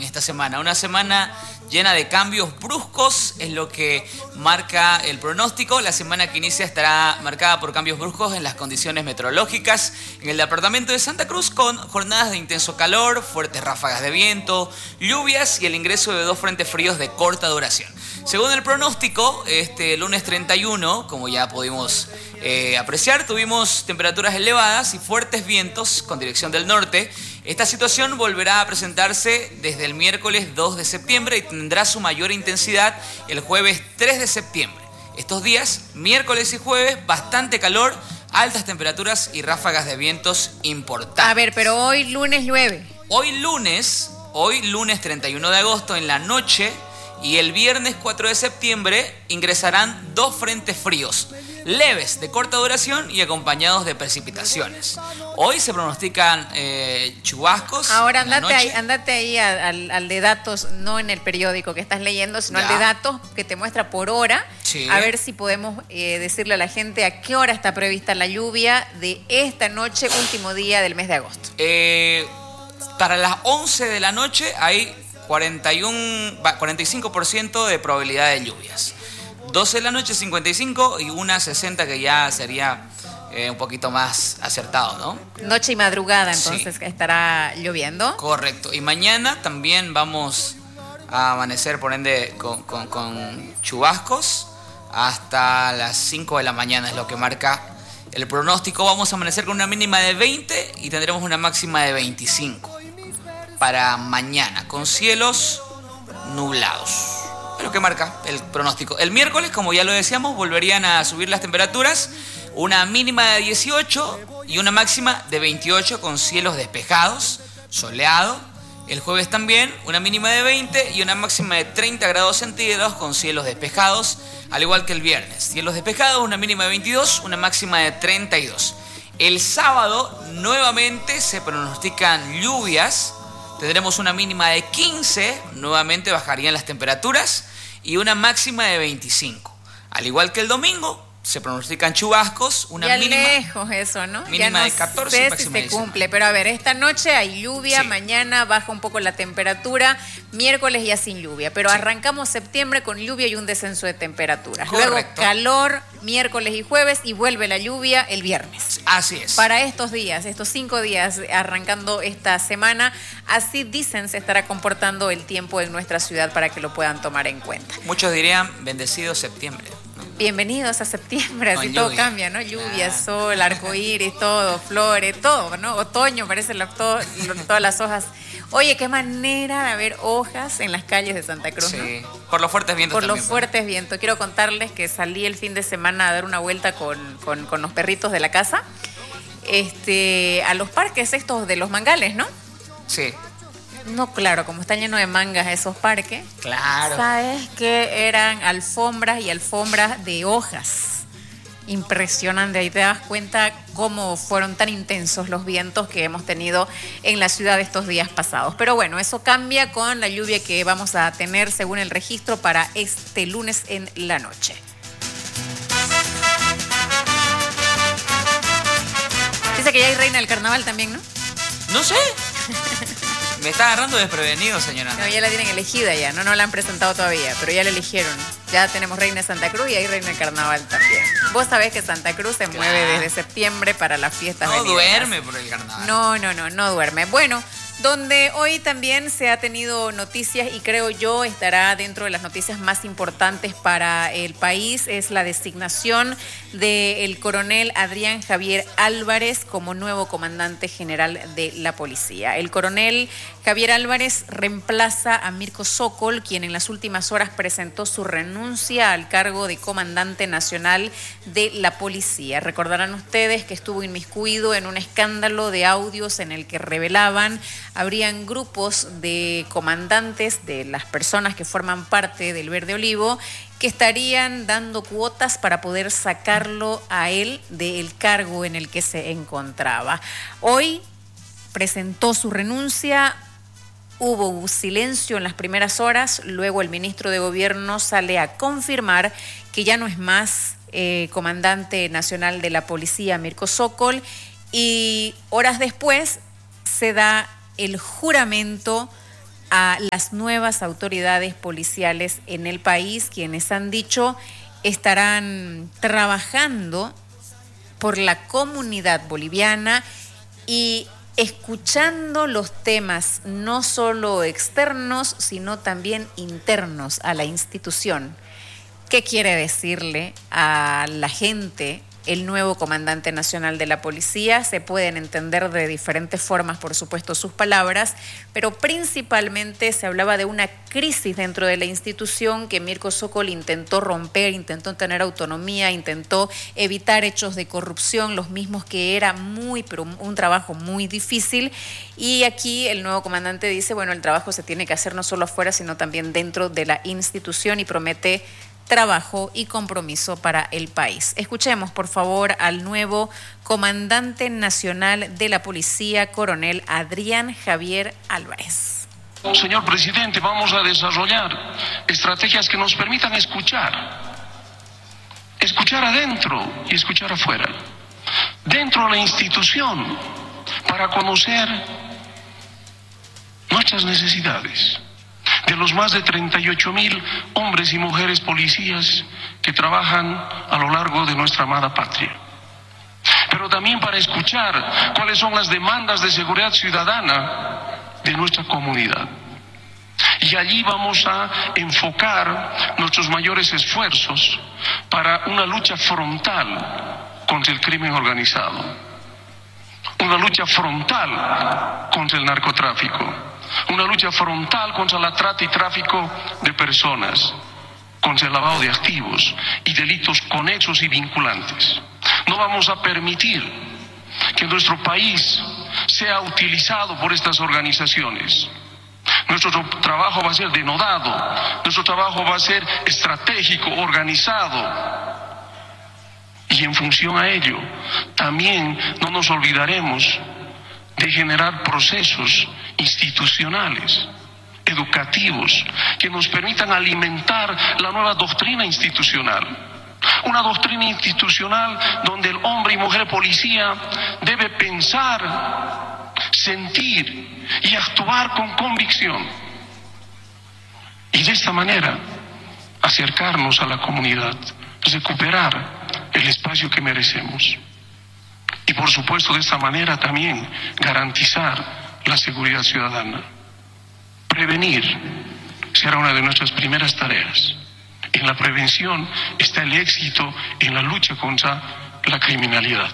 esta semana. Una semana llena de cambios bruscos, es lo que marca el pronóstico. La semana que inicia estará marcada por cambios bruscos en las condiciones meteorológicas en el departamento de Santa Cruz, con jornadas de intenso calor, fuertes ráfagas de viento, lluvias y el ingreso de 2 frentes fríos de corta duración. Según el pronóstico, este lunes 31, como ya pudimos apreciar, tuvimos temperaturas elevadas y fuertes vientos con dirección del norte. Esta situación volverá a presentarse desde el miércoles 2 de septiembre y tendrá su mayor intensidad el jueves 3 de septiembre. Estos días, miércoles y jueves, bastante calor, altas temperaturas y ráfagas de vientos importantes. A ver, pero hoy lunes llueve. Hoy lunes 31 de agosto en la noche y el viernes 4 de septiembre ingresarán 2 frentes fríos, leves, de corta duración y acompañados de precipitaciones. Hoy se pronostican chubascos. Ahora andate ahí al de datos, no en el periódico que estás leyendo, sino al de datos que te muestra por hora. Sí. A ver si podemos decirle a la gente a qué hora está prevista la lluvia de esta noche, último día del mes de agosto. Para las 11 de la noche hay 45% de probabilidad de lluvias. 12 de la noche 55 y una 60 que ya sería un poquito más acertado, ¿no? Noche y madrugada entonces sí. Estará lloviendo. Correcto. Y mañana también vamos a amanecer por ende con chubascos hasta las 5 de la mañana es lo que marca el pronóstico. Vamos a amanecer con una mínima de 20 y tendremos una máxima de 25 para mañana, con cielos nublados. Es lo que marca el pronóstico. El miércoles, como ya lo decíamos, volverían a subir las temperaturas, una mínima de 18 y una máxima de 28 con cielos despejados, soleado. El jueves también, una mínima de 20 y una máxima de 30 grados centígrados con cielos despejados, al igual que el viernes. Cielos despejados, una mínima de 22, una máxima de 32. El sábado nuevamente se pronostican lluvias. Tendremos una mínima de 15, nuevamente bajarían las temperaturas, y una máxima de 25. Al igual que el domingo, se pronostican chubascos, una ya mínima... lejos eso, ¿no? Mínima ya no de 14 sé y máxima si de se cumple, pero a ver, esta noche hay lluvia, sí. Mañana baja un poco la temperatura, miércoles ya sin lluvia, pero sí. Arrancamos septiembre con lluvia y un descenso de temperaturas. Correcto. Luego calor, miércoles y jueves, y vuelve la lluvia el viernes. Así es. Para estos días, estos 5 días arrancando esta semana, así dicen se estará comportando el tiempo en nuestra ciudad para que lo puedan tomar en cuenta. Muchos dirían bendecido septiembre. Bienvenidos a septiembre, así todo cambia, ¿no? Lluvia, sol, arcoíris, todo, flores, todo, ¿no? Otoño, parece todas las hojas. Oye, qué manera de haber hojas en las calles de Santa Cruz, sí. ¿no? Por los fuertes vientos. Por los fuertes vientos. Quiero contarles que salí el fin de semana a dar una vuelta con los perritos de la casa, a los parques estos de los mangales, ¿no? Sí. No, claro, como están llenos de mangas esos parques. Claro. ¿Sabes qué? Eran alfombras y alfombras de hojas. Impresionante. Ahí te das cuenta cómo fueron tan intensos los vientos que hemos tenido en la ciudad estos días pasados. Pero bueno, eso cambia con la lluvia que vamos a tener según el registro para este lunes en la noche. Dice que ya hay reina del carnaval también, ¿no? No sé. Me está agarrando desprevenido, señora. No, ya la tienen elegida ya, no la han presentado todavía, pero ya la eligieron. Ya tenemos reina de Santa Cruz y hay reina del carnaval también. Vos sabés que Santa Cruz se mueve desde septiembre para las fiestas venideras. No duerme por el carnaval. No duerme. Bueno, donde hoy también se ha tenido noticias y creo yo estará dentro de las noticias más importantes para el país es la designación del coronel Adrián Javier Álvarez como nuevo comandante general de la policía. El coronel Javier Álvarez reemplaza a Mirko Sokol, quien en las últimas horas presentó su renuncia al cargo de comandante nacional de la policía. Recordarán ustedes que estuvo inmiscuido en un escándalo de audios en el que revelaban habrían grupos de comandantes de las personas que forman parte del Verde Olivo que estarían dando cuotas para poder sacarlo a él del cargo en el que se encontraba. Hoy presentó su renuncia, hubo silencio en las primeras horas, luego el ministro de Gobierno sale a confirmar que ya no es más comandante nacional de la policía, Mirko Sokol, y horas después se da el juramento a las nuevas autoridades policiales en el país, quienes han dicho estarán trabajando por la comunidad boliviana y escuchando los temas no solo externos, sino también internos a la institución. ¿Qué quiere decirle a la gente el nuevo comandante nacional de la policía? Se pueden entender de diferentes formas, por supuesto, sus palabras, pero principalmente se hablaba de una crisis dentro de la institución que Mirko Sokol intentó romper, intentó tener autonomía, intentó evitar hechos de corrupción, los mismos que era pero un trabajo muy difícil. Y aquí el nuevo comandante dice, bueno, el trabajo se tiene que hacer no solo afuera, sino también dentro de la institución, y promete trabajo y compromiso para el país. Escuchemos, por favor, al nuevo comandante nacional de la policía, coronel Adrián Javier Álvarez. Señor presidente, vamos a desarrollar estrategias que nos permitan escuchar adentro y escuchar afuera. Dentro de la institución, para conocer nuestras necesidades. De los más de 38,000 hombres y mujeres policías que trabajan a lo largo de nuestra amada patria. Pero también para escuchar cuáles son las demandas de seguridad ciudadana de nuestra comunidad. Y allí vamos a enfocar nuestros mayores esfuerzos para una lucha frontal contra el crimen organizado, una lucha frontal contra el narcotráfico, una lucha frontal contra la trata y tráfico de personas, contra el lavado de activos y delitos conexos y vinculantes. No vamos a permitir que nuestro país sea utilizado por estas organizaciones. Nuestro trabajo va a ser denodado, nuestro trabajo va a ser estratégico, organizado. Y en función a ello, también no nos olvidaremos de generar procesos institucionales, educativos, que nos permitan alimentar la nueva doctrina institucional. Una doctrina institucional donde el hombre y mujer policía debe pensar, sentir y actuar con convicción. Y de esta manera acercarnos a la comunidad, recuperar el espacio que merecemos. Y por supuesto de esta manera también garantizar la seguridad ciudadana. Prevenir será una de nuestras primeras tareas. En la prevención está el éxito en la lucha contra la criminalidad.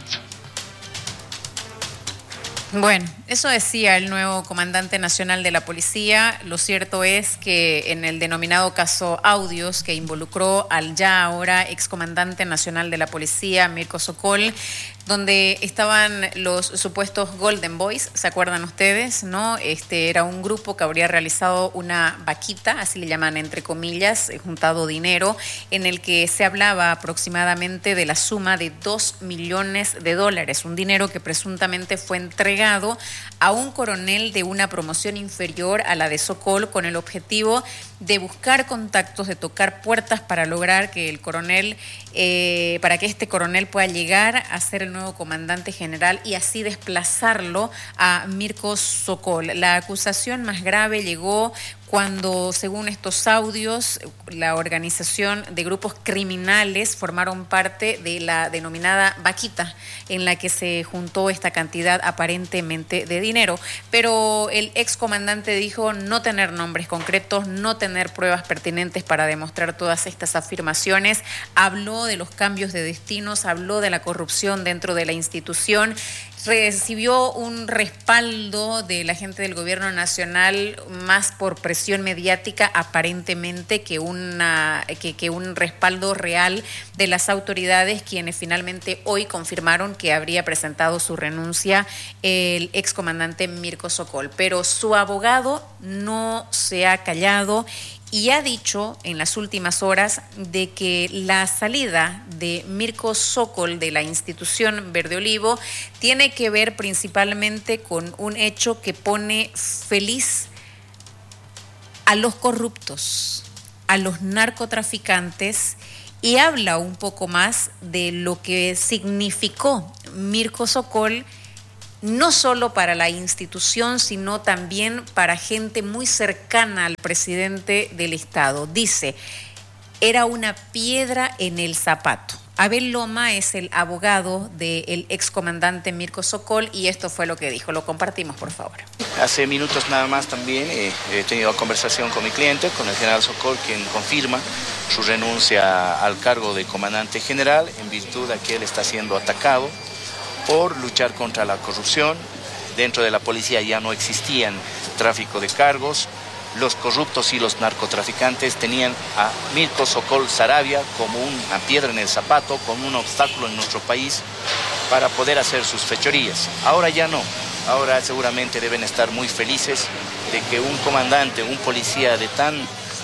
Bueno, eso decía el nuevo comandante nacional de la policía. Lo cierto es que en el denominado caso Audios, que involucró al ya ahora excomandante nacional de la policía, Mirko Sokol, donde estaban los supuestos Golden Boys, ¿se acuerdan ustedes? ¿No? Era un grupo que habría realizado una vaquita, así le llaman entre comillas, juntado dinero, en el que se hablaba aproximadamente de la suma de $2 millones, un dinero que presuntamente fue entregado a un coronel de una promoción inferior a la de Sokol, con el objetivo de buscar contactos, de tocar puertas para lograr que el coronel, para que este coronel pueda llegar a ser el nuevo comandante general y así desplazarlo a Mirko Sokol. La acusación más grave llegó cuando, según estos audios, la organización de grupos criminales formaron parte de la denominada vaquita, en la que se juntó esta cantidad aparentemente de dinero. Pero el excomandante dijo no tener nombres concretos, no tener pruebas pertinentes para demostrar todas estas afirmaciones. Habló de los cambios de destinos, habló de la corrupción dentro de la institución. Recibió un respaldo de la gente del gobierno nacional más por presión mediática aparentemente que un respaldo real de las autoridades, quienes finalmente hoy confirmaron que habría presentado su renuncia el excomandante Mirko Sokol. Pero su abogado no se ha callado y ha dicho en las últimas horas de que la salida de Mirko Sokol de la institución Verde Olivo tiene que ver principalmente con un hecho que pone feliz a los corruptos, a los narcotraficantes, y habla un poco más de lo que significó Mirko Sokol no solo para la institución, sino también para gente muy cercana al presidente del Estado. Dice, era una piedra en el zapato. Abel Loma es el abogado del excomandante Mirko Sokol y esto fue lo que dijo. Lo compartimos, por favor. Hace minutos nada más también he tenido conversación con mi cliente, con el general Sokol, quien confirma su renuncia al cargo de comandante general en virtud de que él está siendo atacado por luchar contra la corrupción. Dentro de la policía ya no existían tráfico de cargos. Los corruptos y los narcotraficantes tenían a Mirko Sokol Saravia como una piedra en el zapato, como un obstáculo en nuestro país para poder hacer sus fechorías. Ahora ya no. Ahora seguramente deben estar muy felices de que un comandante, un policía de tan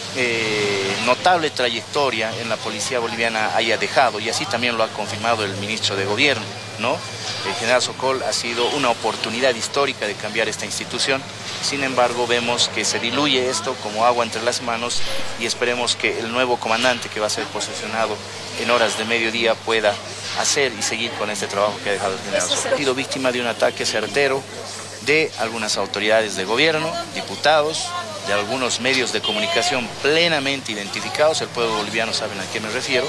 notable trayectoria en la policía boliviana haya dejado, y así también lo ha confirmado el ministro de Gobierno, ¿no? El general Sokol ha sido una oportunidad histórica de cambiar esta institución. Sin embargo, vemos que se diluye esto como agua entre las manos y esperemos que el nuevo comandante que va a ser posesionado en horas de mediodía pueda hacer y seguir con este trabajo que ha dejado el general Sokol. Ha sido víctima de un ataque certero de algunas autoridades de gobierno, diputados, de algunos medios de comunicación plenamente identificados, el pueblo boliviano sabe a qué me refiero,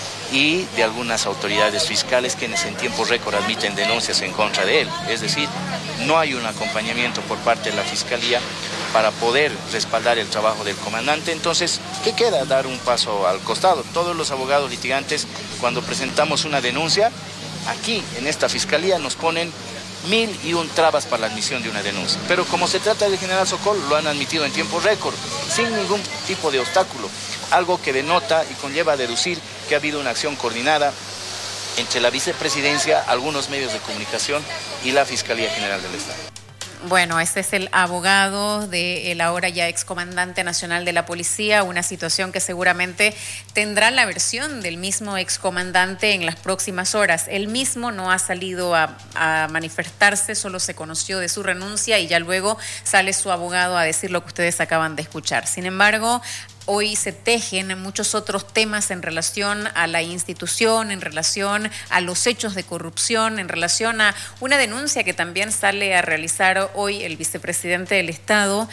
y de algunas autoridades fiscales quienes en tiempo récord admiten denuncias en contra de él. Es decir, no hay un acompañamiento por parte de la Fiscalía para poder respaldar el trabajo del comandante. Entonces, ¿qué queda? Dar un paso al costado. Todos los abogados litigantes, cuando presentamos una denuncia, aquí en esta Fiscalía nos ponen 1001 trabas para la admisión de una denuncia. Pero como se trata del general Sokol, lo han admitido en tiempo récord, sin ningún tipo de obstáculo. Algo que denota y conlleva a deducir que ha habido una acción coordinada entre la vicepresidencia, algunos medios de comunicación y la Fiscalía General del Estado. Bueno, este es el abogado del ahora ya excomandante nacional de la policía, una situación que seguramente tendrá la versión del mismo excomandante en las próximas horas. Él mismo no ha salido a manifestarse, solo se conoció de su renuncia y ya luego sale su abogado a decir lo que ustedes acaban de escuchar. Sin embargo, hoy se tejen muchos otros temas en relación a la institución, en relación a los hechos de corrupción, en relación a una denuncia que también sale a realizar hoy el vicepresidente del Estado.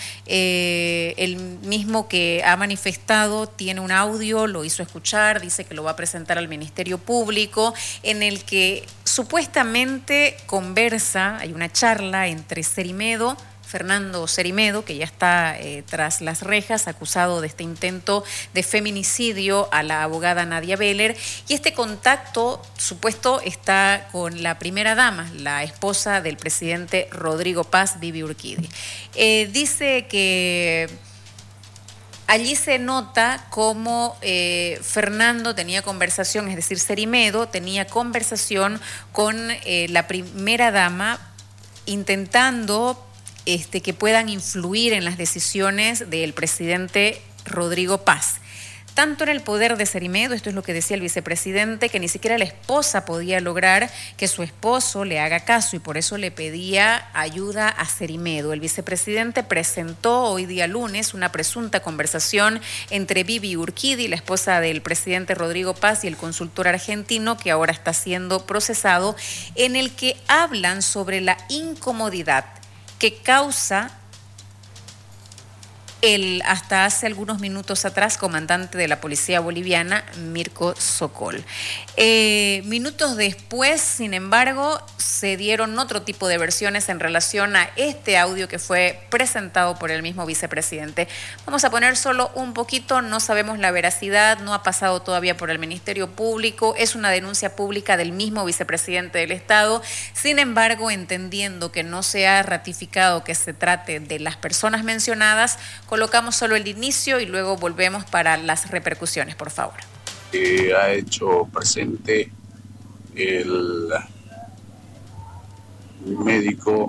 El mismo que ha manifestado tiene un audio, lo hizo escuchar, dice que lo va a presentar al Ministerio Público, en el que supuestamente conversa, hay una charla entre Fernando Cerimedo, que ya está tras las rejas, acusado de este intento de feminicidio a la abogada Nadia Beller, y este contacto supuesto está con la primera dama, la esposa del presidente Rodrigo Paz, Bibi Urquidi. Dice que allí se nota cómo Fernando tenía conversación, es decir, Cerimedo tenía conversación con la primera dama, intentando que puedan influir en las decisiones del presidente Rodrigo Paz. Tanto en el poder de Cerimedo, esto es lo que decía el vicepresidente, que ni siquiera la esposa podía lograr que su esposo le haga caso y por eso le pedía ayuda a Cerimedo. El vicepresidente presentó hoy día lunes una presunta conversación entre Bibi Urquidi, la esposa del presidente Rodrigo Paz, y el consultor argentino que ahora está siendo procesado, en el que hablan sobre la incomodidad que causa el, hasta hace algunos minutos atrás, comandante de la policía boliviana, Mirko Sokol. Minutos después, sin embargo, se dieron otro tipo de versiones en relación a este audio que fue presentado por el mismo vicepresidente. Vamos a poner solo un poquito, no sabemos la veracidad, no ha pasado todavía por el Ministerio Público, es una denuncia pública del mismo vicepresidente del Estado. Sin embargo, entendiendo que no se ha ratificado que se trate de las personas mencionadas, colocamos solo el inicio y luego volvemos para las repercusiones, por favor. Ha hecho presente el médico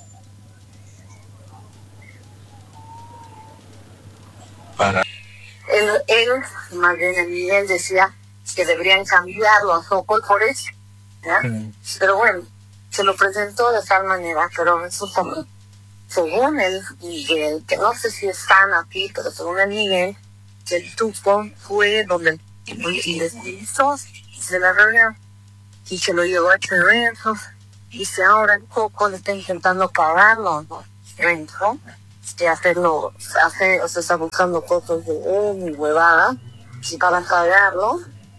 para... Él, más bien el Miguel, decía que deberían cambiarlo a Sokol por eso, ¿ya? Pero bueno, se lo presentó de tal manera, pero eso también, según el Miguel, que no sé si están aquí, pero según el Miguel, el tupo fue donde y les hizo, se la reunión y se lo llevó a Chorretos y si ahora el Coco le está intentando cagarlo, ¿no? Dentro, y hacerlo, o sea, está buscando cosas de él y huevada, y para cagarlo,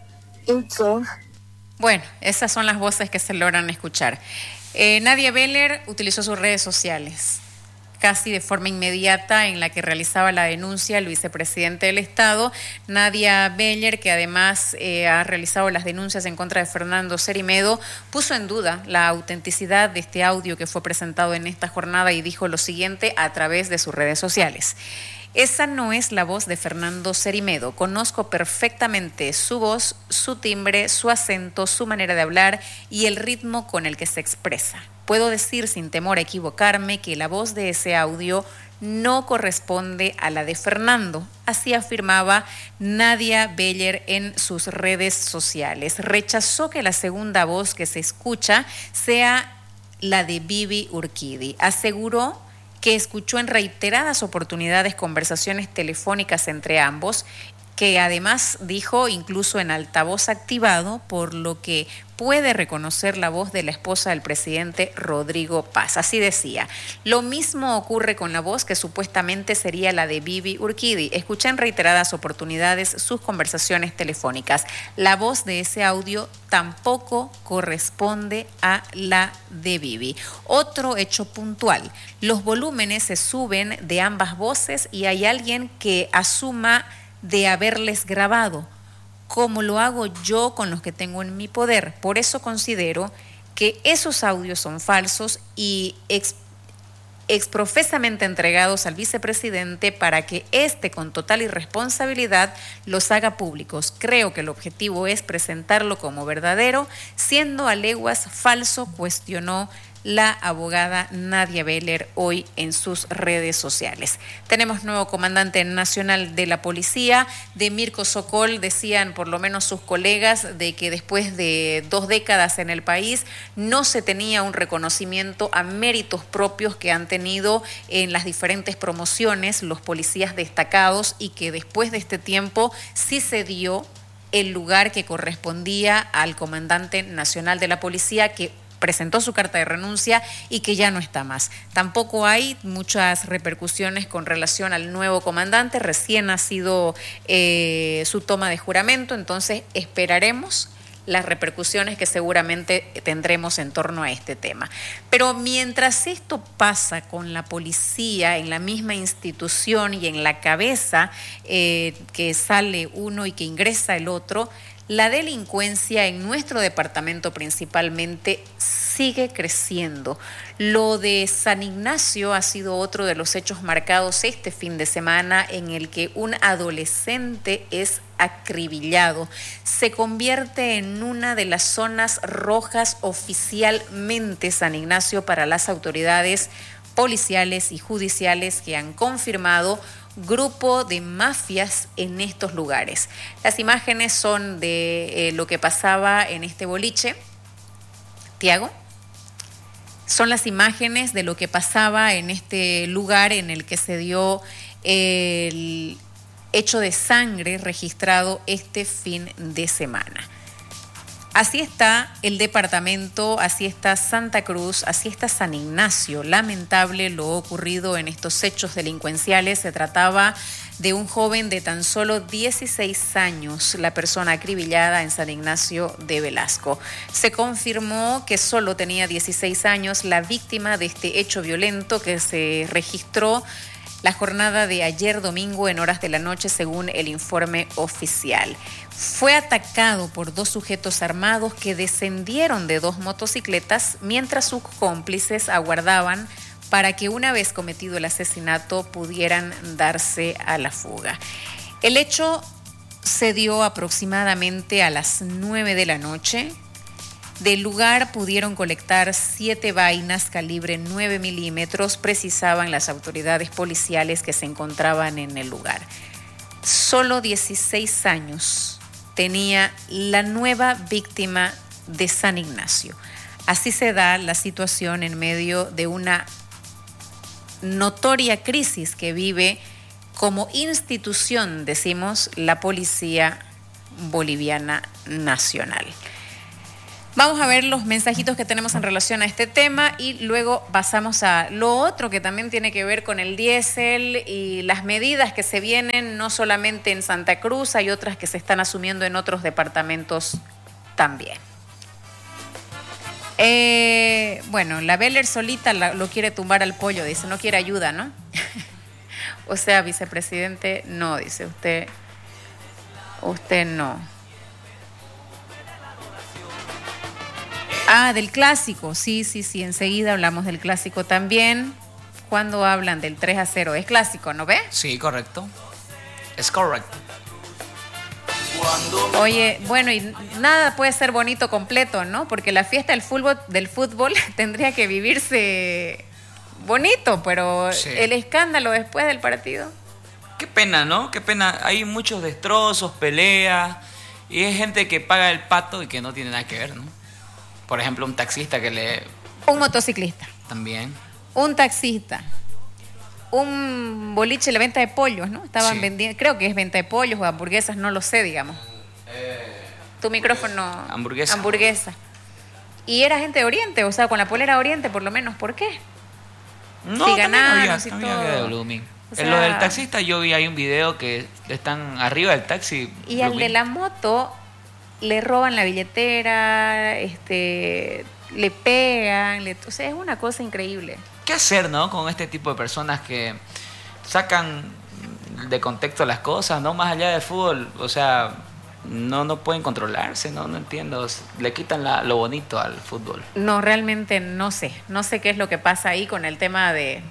y que... Bueno, esas son las voces que se logran escuchar. Nadia Beller utilizó sus redes sociales casi de forma inmediata en la que realizaba la denuncia el vicepresidente del Estado, Nadia Beller, que además ha realizado las denuncias en contra de Fernando Cerimedo, puso en duda la autenticidad de este audio que fue presentado en esta jornada y dijo lo siguiente a través de sus redes sociales. Esa no es la voz de Fernando Cerimedo. Conozco perfectamente su voz, su timbre, su acento, su manera de hablar y el ritmo con el que se expresa. Puedo decir sin temor a equivocarme que la voz de ese audio no corresponde a la de Fernando. Así afirmaba Nadia Beller en sus redes sociales. Rechazó que la segunda voz que se escucha sea la de Bibi Urquidi. Aseguró que escuchó en reiteradas oportunidades conversaciones telefónicas entre ambos, que además dijo incluso en altavoz activado, por lo que puede reconocer la voz de la esposa del presidente Rodrigo Paz. Así decía. Lo mismo ocurre con la voz que supuestamente sería la de Bibi Urquidi. Escuché en reiteradas oportunidades sus conversaciones telefónicas. La voz de ese audio tampoco corresponde a la de Bibi. Otro hecho puntual. Los volúmenes se suben de ambas voces y hay alguien que asuma de haberles grabado, como lo hago yo con los que tengo en mi poder. Por eso considero que esos audios son falsos y exprofesamente entregados al vicepresidente para que éste, con total irresponsabilidad, los haga públicos. Creo que el objetivo es presentarlo como verdadero, siendo a leguas falso, cuestionó la abogada Nadia Beller hoy en sus redes sociales. Tenemos nuevo comandante nacional de la policía, de Mirko Sokol, decían por lo menos sus colegas de que después de 2 décadas en el país no se tenía un reconocimiento a méritos propios que han tenido en las diferentes promociones los policías destacados y que después de este tiempo sí se dio el lugar que correspondía al comandante nacional de la policía, que presentó su carta de renuncia y que ya no está más. Tampoco hay muchas repercusiones con relación al nuevo comandante, recién ha sido su toma de juramento, entonces esperaremos las repercusiones que seguramente tendremos en torno a este tema. Pero mientras esto pasa con la policía en la misma institución y en la cabeza que sale uno y que ingresa el otro, la delincuencia en nuestro departamento principalmente sigue creciendo. Lo de San Ignacio ha sido otro de los hechos marcados este fin de semana en el que un adolescente es acribillado. Se convierte en una de las zonas rojas oficialmente San Ignacio para las autoridades policiales y judiciales que han confirmado grupo de mafias en estos lugares. Las imágenes son de lo que pasaba en este boliche. Tiago, son las imágenes de lo que pasaba en este lugar en el que se dio el hecho de sangre registrado este fin de semana. Así está el departamento, así está Santa Cruz, así está San Ignacio. Lamentable lo ocurrido en estos hechos delincuenciales. Se trataba de un joven de tan solo 16 años, la persona acribillada en San Ignacio de Velasco. Se confirmó que solo tenía 16 años la víctima de este hecho violento que se registró la jornada de ayer domingo en horas de la noche, según el informe oficial. Fue atacado por 2 sujetos armados que descendieron de 2 motocicletas mientras sus cómplices aguardaban para que una vez cometido el asesinato pudieran darse a la fuga. El hecho se dio aproximadamente a las 9 de la noche. Del lugar pudieron colectar 7 vainas calibre 9 milímetros, precisaban las autoridades policiales que se encontraban en el lugar. Solo 16 años tenía la nueva víctima de San Ignacio. Así se da la situación en medio de una notoria crisis que vive como institución, decimos, la Policía Boliviana Nacional. Vamos a ver los mensajitos que tenemos en relación a este tema y luego pasamos a lo otro que también tiene que ver con el diésel y las medidas que se vienen no solamente en Santa Cruz, hay otras que se están asumiendo en otros departamentos también. Bueno, la Beller solita lo quiere tumbar al pollo, dice, no quiere ayuda, ¿no? O sea, vicepresidente, no, dice usted no. Ah, del clásico, sí, enseguida hablamos del clásico también. ¿Cuándo hablan del 3-0? Es clásico, ¿no ve? Sí, correcto. Es correcto. Oye, bueno, y nada puede ser bonito completo, ¿no? Porque la fiesta del fútbol tendría que vivirse bonito, pero sí. El escándalo después del partido. Qué pena, ¿no? Qué pena. Hay muchos destrozos, peleas, y hay gente que paga el pato y que no tiene nada que ver, ¿no? Por ejemplo, un taxista Un motociclista. También. Un taxista. Un boliche, la venta de pollos, ¿no? Estaban vendiendo, creo que es venta de pollos o hamburguesas, no lo sé, digamos. Tu micrófono. Hamburguesa. Y era gente de Oriente, o sea, con la polera Oriente por lo menos. ¿Por qué? No, sí, también había de Blooming. O sea, en lo del taxista yo vi ahí un video que están arriba del taxi. Y Blooming. Al de la moto le roban la billetera, le pegan, o sea, es una cosa increíble. ¿Qué hacer, no? Con este tipo de personas que sacan de contexto las cosas, ¿no? Más allá del fútbol, o sea, no pueden controlarse, no entiendo. Le quitan lo bonito al fútbol. No, realmente no sé qué es lo que pasa ahí con el tema de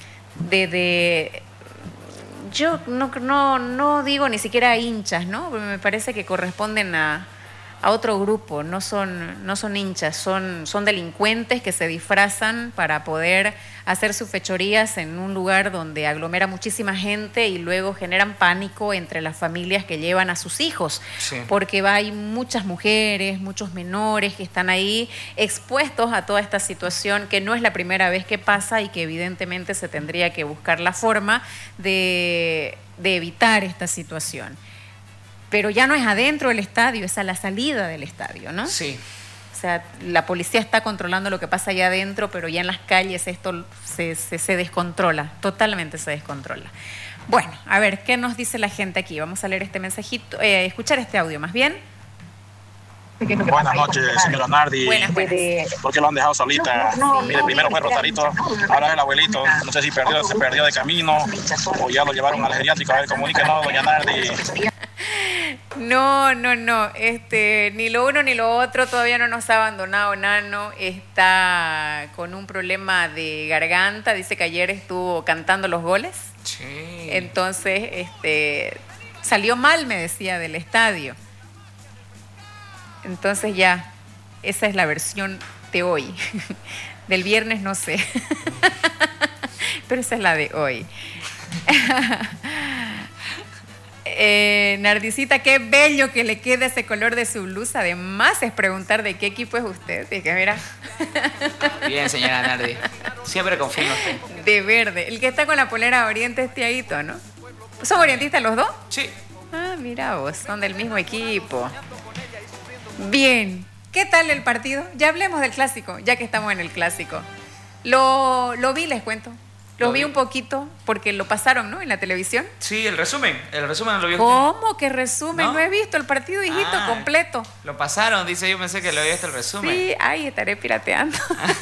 yo no digo ni siquiera hinchas, ¿no? Me parece que corresponden a otro grupo, no son hinchas, son delincuentes que se disfrazan para poder hacer sus fechorías en un lugar donde aglomera muchísima gente y luego generan pánico entre las familias que llevan a sus hijos, porque hay muchas mujeres, muchos menores que están ahí expuestos a toda esta situación que no es la primera vez que pasa y que evidentemente se tendría que buscar la forma de evitar esta situación. Pero ya no es adentro del estadio, es a la salida del estadio, ¿no? Sí. O sea, la policía está controlando lo que pasa allá adentro, pero ya en las calles esto se descontrola, totalmente se descontrola. Bueno, a ver, ¿qué nos dice la gente aquí? Vamos a leer este mensajito, escuchar este audio más bien. Buenas noches, señora Nardi. Buenas. ¿Por qué lo han dejado solita? Mire, primero fue Rosarito, ahora es el abuelito. No sé si se perdió de camino o ya lo llevaron al geriátrico. A ver, comuníquenos, doña Nardi. No. Ni lo uno ni lo otro, todavía no nos ha abandonado Nano. Está con un problema de garganta. Dice que ayer estuvo cantando los goles. Sí. Entonces, salió mal, me decía, del estadio. Entonces ya, esa es la versión de hoy. Del viernes no sé. Pero esa es la de hoy. Nardicita, qué bello que le queda ese color de su blusa. Además es preguntar de qué equipo es usted. Dije, mira. Bien, señora Nardi. Siempre confío en usted. De verde. El que está con la polera Oriente es Tiaguito, ¿no? ¿Son orientistas los dos? Sí. Ah, mira vos, son del mismo equipo. Bien, ¿qué tal el partido? Ya hablemos del clásico, ya que estamos en el clásico. Lo vi, les cuento. Lo vi un poquito porque lo pasaron, ¿no? En la televisión. Sí, el resumen no lo vio. ¿Cómo que resumen? No he visto el partido, hijito, completo. Lo pasaron, dice, yo pensé que lo había visto el resumen. Sí, ay, estaré pirateando.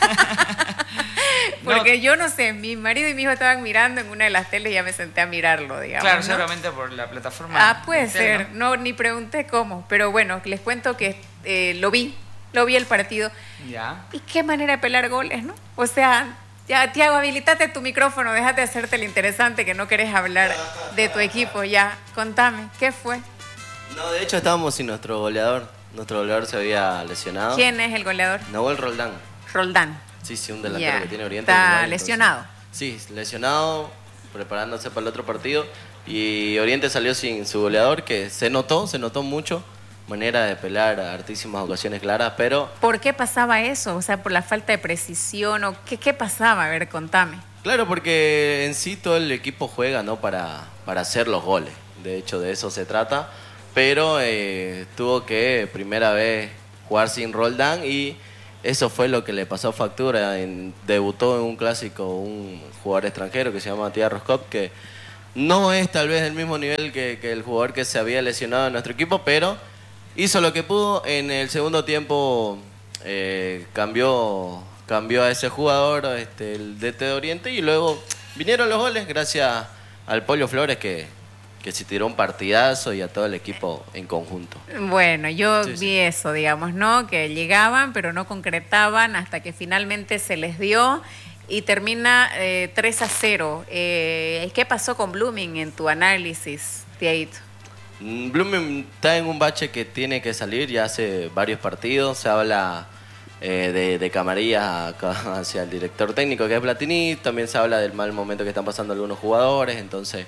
Porque yo no sé, mi marido y mi hijo estaban mirando en una de las teles y ya me senté a mirarlo, digamos. Claro, ¿no? Seguramente por la plataforma. Ah, puede ser, ¿no? Ni pregunté cómo, pero bueno, les cuento que lo vi el partido. Ya. Y qué manera de pelar goles, ¿no? O sea, ya, Tiago, habilitate tu micrófono, déjate hacerte el interesante que no querés hablar de tu equipo. Ya, contame, ¿qué fue? No, de hecho estábamos sin nuestro goleador. Nuestro goleador se había lesionado. ¿Quién es el goleador? Nahuel Roldán. Roldán. Sí, un delantero que tiene Oriente. Está lesionado. Sí, lesionado, preparándose para el otro partido. Y Oriente salió sin su goleador, que se notó mucho. Manera de pelar a hartísimas ocasiones claras, pero... ¿Por qué pasaba eso? O sea, ¿por la falta de precisión? ¿O qué pasaba? A ver, contame. Claro, porque en sí todo el equipo juega, ¿no? Para hacer los goles. De hecho, de eso se trata. Pero tuvo que, primera vez, jugar sin Roldán y eso fue lo que le pasó factura. Debutó en un clásico un jugador extranjero que se llama Matías Roscop, que no es tal vez del mismo nivel que el jugador que se había lesionado en nuestro equipo, pero hizo lo que pudo. En el segundo tiempo cambió a ese jugador, el DT de Oriente, y luego vinieron los goles gracias al Pollo Flores que se tiró un partidazo y a todo el equipo en conjunto. Bueno, yo vi eso, digamos, ¿no? Que llegaban pero no concretaban hasta que finalmente se les dio y termina 3-0. ¿Qué pasó con Blooming en tu análisis, Tiaguito? Blooming está en un bache que tiene que salir ya hace varios partidos. Se habla de camarillas hacia el director técnico que es Platini. También se habla del mal momento que están pasando algunos jugadores. Entonces,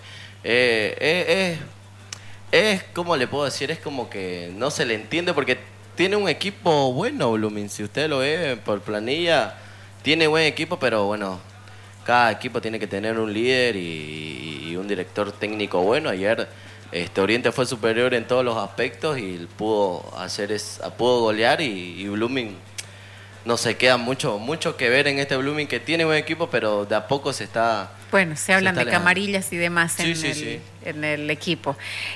¿cómo le puedo decir? Es como que no se le entiende porque tiene un equipo bueno, Blooming. Si usted lo ve por planilla, tiene buen equipo, pero bueno, cada equipo tiene que tener un líder y un director técnico bueno. Ayer Oriente fue superior en todos los aspectos y pudo golear y Blooming, no sé, queda mucho que ver en este Blooming que tiene buen equipo, pero de a poco se está... Bueno, se hablan de camarillas y demás en el equipo.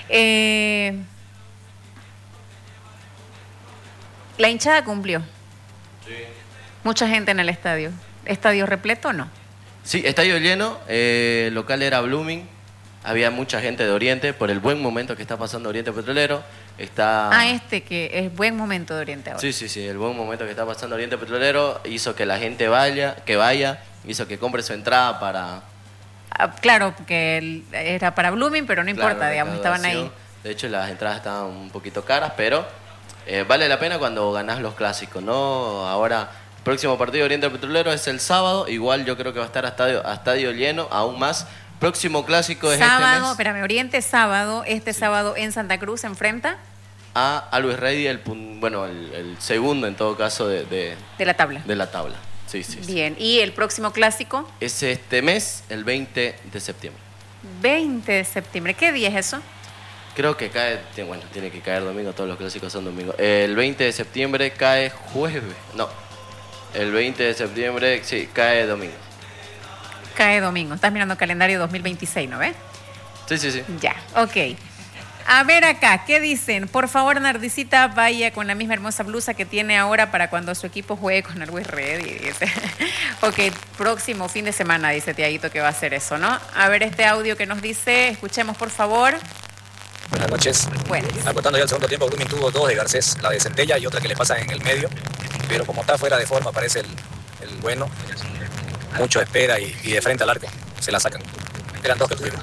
La hinchada cumplió. Sí. Mucha gente en el estadio. ¿Estadio repleto o no? Sí, estadio lleno. Local era Blooming. Había mucha gente de Oriente por el buen momento que está pasando Oriente Petrolero. Que es buen momento de Oriente ahora. Sí, el buen momento que está pasando Oriente Petrolero hizo que la gente vaya, hizo que compre su entrada para... Claro, que era para Blooming, pero no importa, digamos, estaban ahí. De hecho, las entradas estaban un poquito caras, pero vale la pena cuando ganás los clásicos, ¿no? Ahora, el próximo partido de Oriente Petrolero es el sábado, igual yo creo que va a estar a estadio lleno, aún más. Próximo clásico es sábado, Oriente sábado, sábado en Santa Cruz se enfrenta a Always Ready, el segundo en todo caso de la tabla. De la tabla. Sí. Bien, ¿y el próximo clásico? Es este mes, el 20 de septiembre. 20 de septiembre, ¿qué día es eso? Creo que tiene que caer domingo, todos los clásicos son domingos. El 20 de septiembre cae jueves, no, el 20 de septiembre, sí, cae domingo. Cae domingo, estás mirando calendario 2026, ¿no ves? Sí. Ya, ok. A ver acá, ¿qué dicen? Por favor, Nardicita, vaya con la misma hermosa blusa que tiene ahora para cuando su equipo juegue con Always Ready. Ok, próximo fin de semana, dice Tiaguito que va a hacer eso, ¿no? A ver este audio que nos dice, escuchemos por favor. Buenas noches. Buenas. Acotando ya el segundo tiempo, Blooming tuvo dos de Garcés, la de Centella y otra que le pasa en el medio, pero como está fuera de forma parece el bueno. Mucho espera y de frente al arco se la sacan. Eran dos que tuvimos.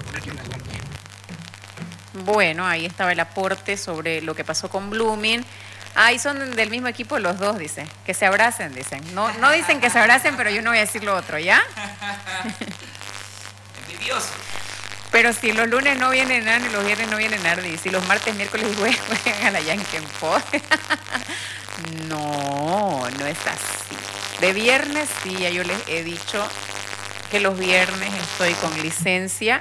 Bueno, ahí estaba el aporte sobre lo que pasó con Blooming. Ahí son del mismo equipo los dos, dice. Que se abracen, dicen. No dicen que se abracen, pero yo no voy a decir lo otro, ¿ya? Envidioso. Pero si los lunes no vienen Nardi y los viernes no vienen Nardi, si los martes, miércoles y jueves juegan a la Yankenpod. No es así. De viernes, sí, ya yo les he dicho que los viernes estoy con licencia.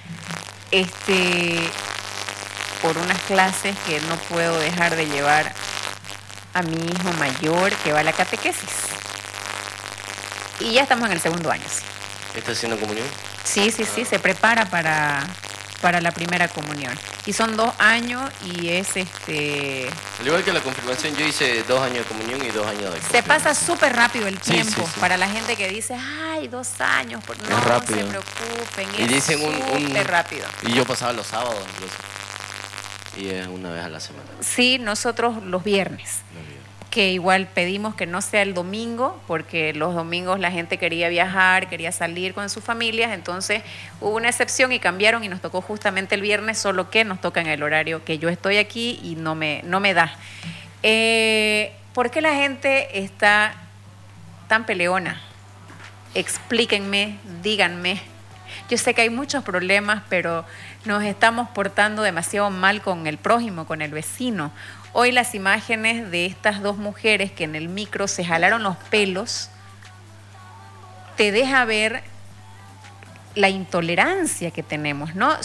Por unas clases que no puedo dejar de llevar a mi hijo mayor que va a la catequesis. Y ya estamos en el segundo año, sí. ¿Está haciendo comunión? Sí, se prepara para la primera comunión. Y son 2 años y es Al igual que la confirmación, yo hice 2 años de comunión y 2 años de confirmación. Se pasa súper rápido el tiempo. Sí. Para la gente que dice, ay, 2 años. No rápido. se preocupen, Y dicen súper rápido. Y yo pasaba los sábados incluso. Y es una vez a la semana. Sí, nosotros los viernes. Que igual pedimos que no sea el domingo, porque los domingos la gente quería viajar, quería salir con sus familias, entonces hubo una excepción y cambiaron y nos tocó justamente el viernes, solo que nos toca en el horario que yo estoy aquí y no me da. ¿Por qué la gente está tan peleona? Explíquenme, díganme. Yo sé que hay muchos problemas, pero nos estamos portando demasiado mal con el prójimo, con el vecino. Hoy las imágenes de estas 2 mujeres que en el micro se jalaron los pelos te deja ver la intolerancia que tenemos, ¿no?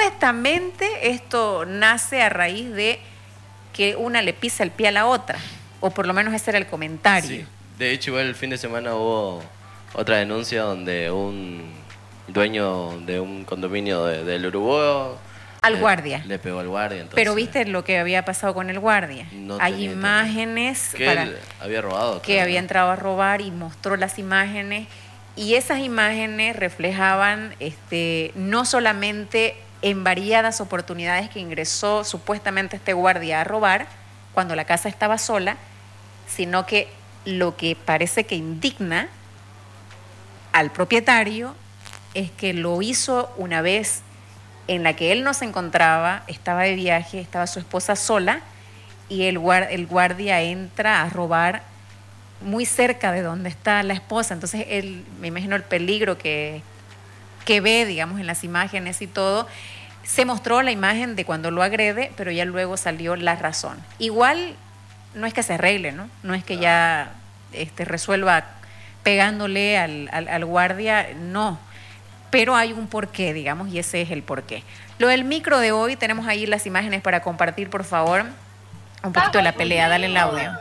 Supuestamente esto nace a raíz de que una le pisa el pie a la otra. O por lo menos ese era el comentario. Sí. De hecho, igual el fin de semana hubo otra denuncia donde un dueño de un condominio del Uruguay al guardia. Le pegó al guardia. Entonces, pero viste lo que había pasado con el guardia. No hay imágenes que él había robado. Que había entrado a robar y mostró las imágenes. Y esas imágenes reflejaban no solamente en variadas oportunidades que ingresó supuestamente este guardia a robar cuando la casa estaba sola, sino que lo que parece que indigna al propietario es que lo hizo una vez en la que él no se encontraba, estaba de viaje, estaba su esposa sola y el guardia entra a robar muy cerca de donde está la esposa. Entonces él, me imagino el peligro que ve, digamos, en las imágenes y todo. Se mostró la imagen de cuando lo agrede, pero ya luego salió la razón. Igual no es que se arregle, ¿no? No es que ya resuelva pegándole al guardia, no. Pero hay un porqué, digamos, y ese es el porqué. Lo del micro de hoy, tenemos ahí las imágenes para compartir, por favor. Un poquito de la pelea, dale el audio.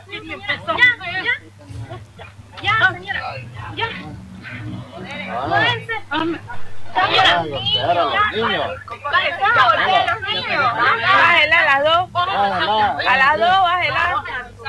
Ya, señora, ya. Bájela a las dos. A las dos, bájela.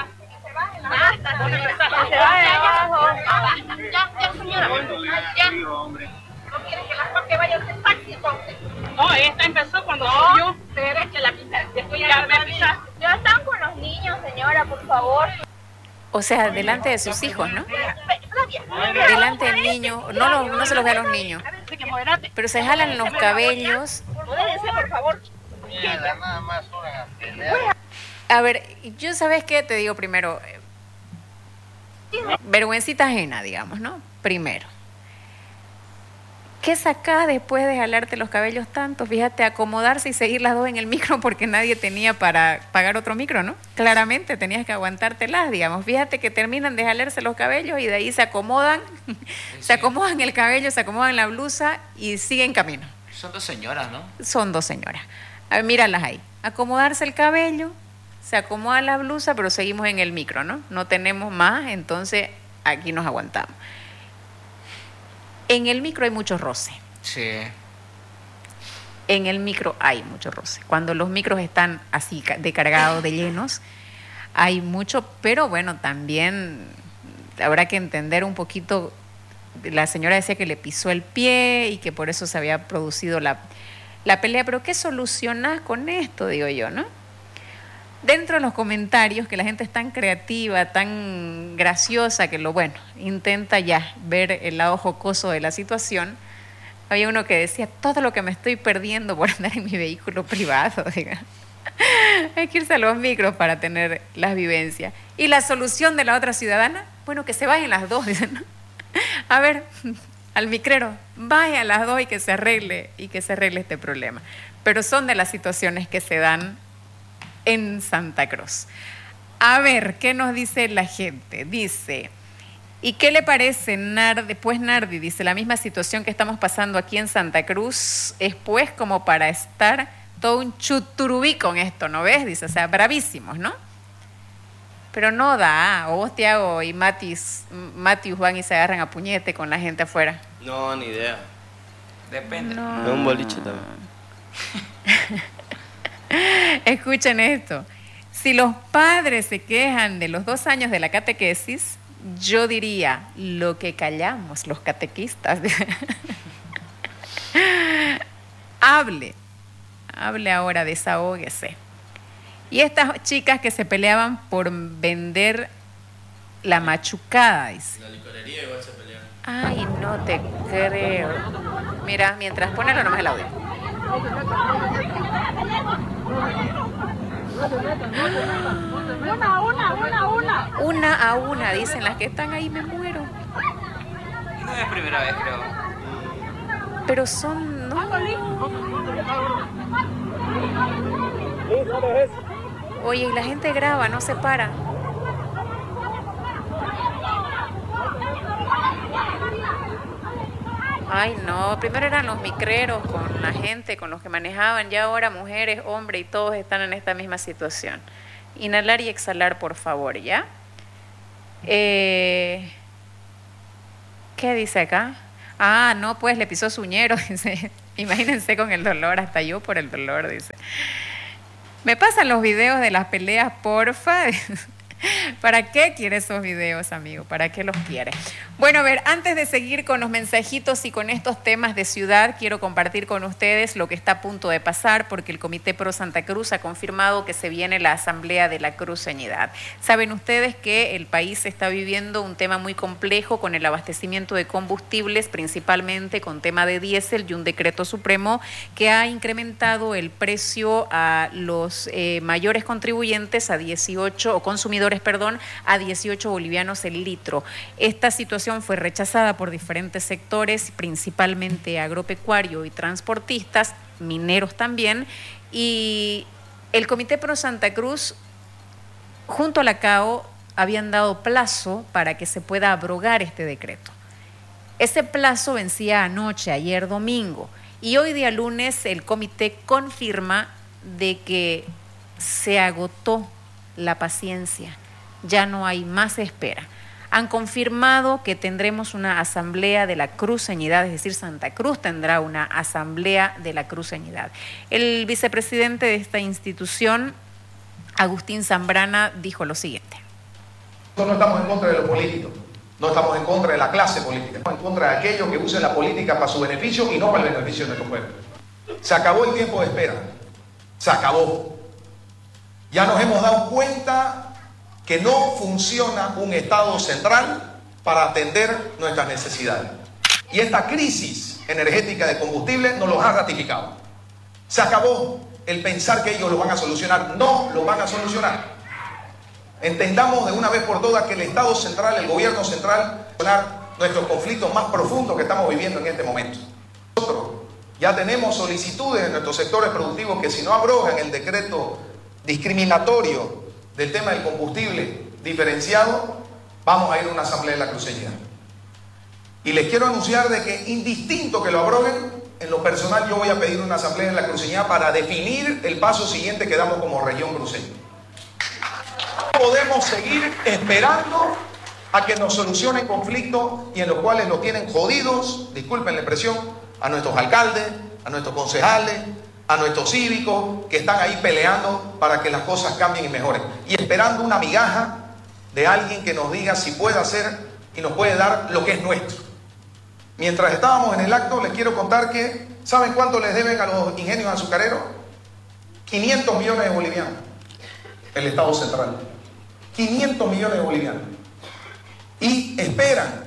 Se baje abajo. Ya, señora. Ya. ¿No quiere que la que vaya en taxi entonces? No, esta empezó cuando yo. Pero es que la pisa. Ya me pisaste. Ya están con los niños, señora, por favor. O sea, delante de sus hijos, ¿no? Delante del niño, no se los ve a los niños. Pero se jalan los cabellos. Por favor. A ver, yo ¿sabes qué? Te digo primero, vergüencita ajena, digamos, ¿no? Primero. ¿Qué sacás después de jalarte los cabellos tanto? Fíjate, acomodarse y seguir las dos en el micro porque nadie tenía para pagar otro micro, ¿no? Claramente tenías que aguantártelas, digamos. Fíjate que terminan de jalarse los cabellos y de ahí se acomodan, se acomodan el cabello, se acomodan la blusa y siguen camino. Son dos señoras, ¿no? Son dos señoras. A ver, míralas ahí. Acomodarse el cabello, se acomoda la blusa, pero seguimos en el micro, ¿no? No tenemos más, entonces aquí nos aguantamos. En el micro hay mucho roce. Sí. En el micro hay mucho roce. Cuando los micros están así de cargados, de llenos, hay mucho, pero bueno, también habrá que entender un poquito. La señora decía que le pisó el pie y que por eso se había producido la pelea. Pero ¿qué solucionás con esto? Digo yo, ¿no? Dentro de los comentarios, que la gente es tan creativa, tan graciosa, que intenta ya ver el lado jocoso de la situación. Había uno que decía, todo lo que me estoy perdiendo por andar en mi vehículo privado, diga. Hay que irse a los micros para tener las vivencias. ¿Y la solución de la otra ciudadana? Bueno, que se vayan las dos, dicen, ¿no? A ver, al micrero, vayan las dos y que se arregle este problema. Pero son de las situaciones que se dan en Santa Cruz. A ver, ¿qué nos dice la gente? Dice, ¿y qué le parece, Nardi? Pues Nardi dice, la misma situación que estamos pasando aquí en Santa Cruz es pues como para estar todo un chuturubí con esto, ¿no ves? Dice, o sea, bravísimos, ¿no? Pero no da, o vos, Tiago y Matius van y se agarran a puñete con la gente afuera. No, ni idea. Depende. No. Un boliche también. Escuchen esto. Si los padres se quejan de los 2 años de la catequesis, yo diría lo que callamos los catequistas. Hable ahora, desahóguese. Y estas chicas que se peleaban por vender la machucada, dice. La licorería igual se pelean. Ay, no te creo. Mira, mientras ponelo nomás el audio. Una a una, dicen las que están ahí, me muero. No es primera vez, creo. Pero son... No. Oye, y la gente graba, no se para. Ay, no, primero eran los micreros con la gente, con los que manejaban, ya ahora mujeres, hombres y todos están en esta misma situación. Inhalar y exhalar, por favor, ¿ya? ¿Qué dice acá? No, pues le pisó Suñero, dice. Imagínense con el dolor, hasta yo por el dolor, dice. Me pasan los videos de las peleas, porfa. ¿Para qué quiere esos videos, amigo? ¿Para qué los quiere? Bueno, a ver, antes de seguir con los mensajitos y con estos temas de ciudad, quiero compartir con ustedes lo que está a punto de pasar, porque el Comité Pro Santa Cruz ha confirmado que se viene la Asamblea de la Cruceñidad. Saben ustedes que el país está viviendo un tema muy complejo con el abastecimiento de combustibles, principalmente con tema de diésel y un decreto supremo que ha incrementado el precio a los mayores contribuyentes a 18 o consumidores, a 18 bolivianos el litro. Esta situación fue rechazada por diferentes sectores, principalmente agropecuario y transportistas, mineros también, y el Comité Pro Santa Cruz, junto a la CAO, habían dado plazo para que se pueda abrogar este decreto. Ese plazo vencía anoche, ayer domingo, y hoy día lunes el comité confirma de que se agotó la paciencia, ya no hay más espera. Han confirmado que tendremos una asamblea de la Cruceñidad, es decir, Santa Cruz tendrá una asamblea de la Cruceñidad. El vicepresidente de esta institución, Agustín Zambrana, dijo lo siguiente. Nosotros no estamos en contra de los políticos, no estamos en contra de la clase política, estamos en contra de aquellos que usen la política para su beneficio y no para el beneficio de nuestro pueblo. Se acabó el tiempo de espera, se acabó. Ya nos hemos dado cuenta que no funciona un Estado central para atender nuestras necesidades. Y esta crisis energética de combustible nos lo ha ratificado. Se acabó el pensar que ellos lo van a solucionar. No lo van a solucionar. Entendamos de una vez por todas que el Estado central, el gobierno central, solucionar nuestros conflictos más profundos que estamos viviendo en este momento. Nosotros ya tenemos solicitudes en nuestros sectores productivos que si no abrogan el decreto discriminatorio del tema del combustible diferenciado, vamos a ir a una asamblea de la Cruceñidad. Y les quiero anunciar de que, indistinto que lo abroguen, en lo personal yo voy a pedir una asamblea de la Cruceñidad para definir el paso siguiente que damos como región cruceña. No podemos seguir esperando a que nos solucionen conflictos y en los cuales lo tienen jodidos, disculpen la expresión, a nuestros alcaldes, a nuestros concejales, a nuestros cívicos que están ahí peleando para que las cosas cambien y mejoren. Y esperando una migaja de alguien que nos diga si puede hacer y nos puede dar lo que es nuestro. Mientras estábamos en el acto, les quiero contar que, ¿saben cuánto les deben a los ingenios azucareros? 500 millones de bolivianos. El Estado central. 500 millones de bolivianos. Y esperan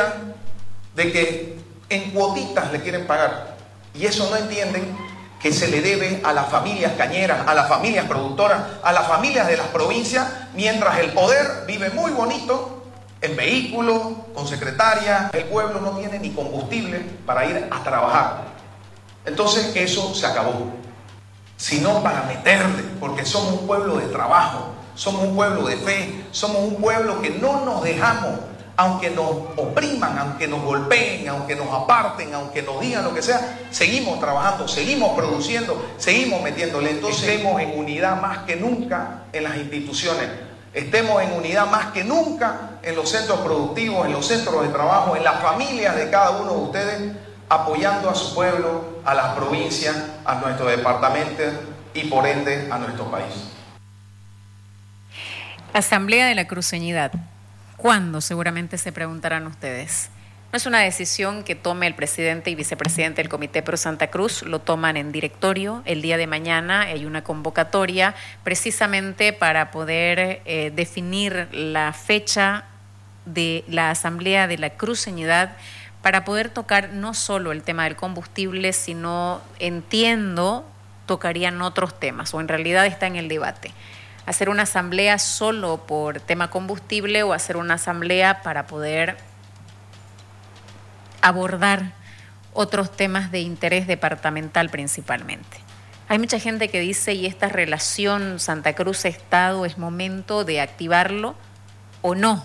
de que en cuotitas le quieren pagar. Y eso no entienden que se le debe a las familias cañeras, a las familias productoras, a las familias de las provincias, mientras el poder vive muy bonito en vehículos, con secretarias. El pueblo no tiene ni combustible para ir a trabajar. Entonces eso se acabó. Sino para meterle, porque somos un pueblo de trabajo, somos un pueblo de fe, somos un pueblo que no nos dejamos, aunque nos opriman, aunque nos golpeen, aunque nos aparten, aunque nos digan lo que sea, seguimos trabajando, seguimos produciendo, seguimos metiéndole. Entonces estemos en unidad más que nunca en las instituciones, estemos en unidad más que nunca en los centros productivos, en los centros de trabajo, en las familias de cada uno de ustedes, apoyando a su pueblo, a las provincias, a nuestro departamento y por ende a nuestro país. Asamblea de la Cruceñidad. ¿Cuándo? Seguramente se preguntarán ustedes. No es una decisión que tome el presidente y vicepresidente del Comité Pro Santa Cruz, lo toman en directorio. El día de mañana hay una convocatoria precisamente para poder definir la fecha de la Asamblea de la Cruceñidad, para poder tocar no solo el tema del combustible, sino, entiendo, tocarían otros temas, o en realidad está en el debate. Hacer una asamblea solo por tema combustible o hacer una asamblea para poder abordar otros temas de interés departamental principalmente. Hay mucha gente que dice, y esta relación Santa Cruz-Estado, ¿es momento de activarlo o no?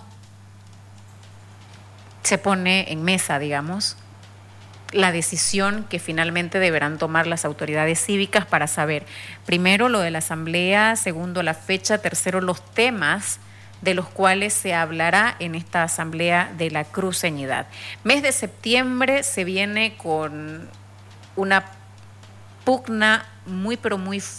Se pone en mesa, digamos, la decisión que finalmente deberán tomar las autoridades cívicas para saber, primero, lo de la asamblea, segundo, la fecha, tercero, los temas de los cuales se hablará en esta Asamblea de la Cruceñidad. Mes de septiembre se viene con una pugna muy pero muy fuerte